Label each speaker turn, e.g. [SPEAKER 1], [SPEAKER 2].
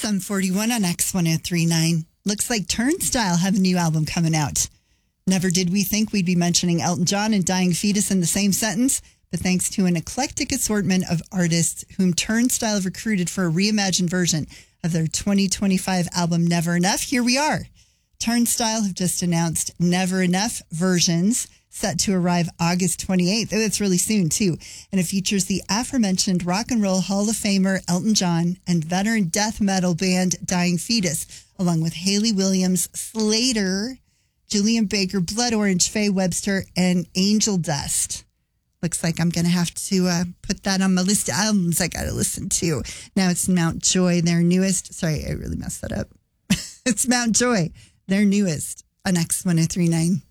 [SPEAKER 1] Sum 41 on X1039. Looks like Turnstile have a new album coming out. Never did we think we'd be mentioning Elton John and Dying Fetus in the same sentence, but thanks to an eclectic assortment of artists whom Turnstile have recruited for a reimagined version of their 2025 album Never Enough, here we are. Turnstile have just announced Never Enough versions set to arrive August 28th. Oh, it's really soon, too. And it features the aforementioned Rock and Roll Hall of Famer Elton John and veteran death metal band Dying Fetus, along with Hayley Williams, Slater, Julian Baker, Blood Orange, Faye Webster, and Angel Dust. Looks like I'm going to have to put that on my list of albums I got to listen to. Now it's Mount Joy, their newest. Sorry, I really messed that up. It's Mount Joy, their newest on X1039.